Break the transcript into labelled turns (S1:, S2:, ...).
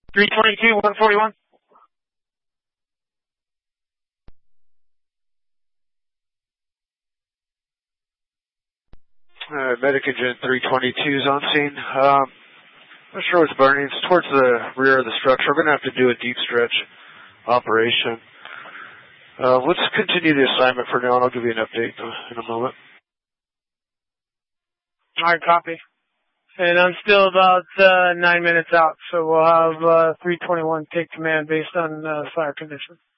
S1: 322, 141.
S2: Medic Engine 322 is on scene. Not sure what's burning. It's towards the rear of the structure. We're going to have to do a deep stretch operation. Let's continue the assignment for now, and I'll give you an update in a moment.
S1: All right, copy. And I'm still about 9 minutes out, so we'll have 321 take command based on fire conditions.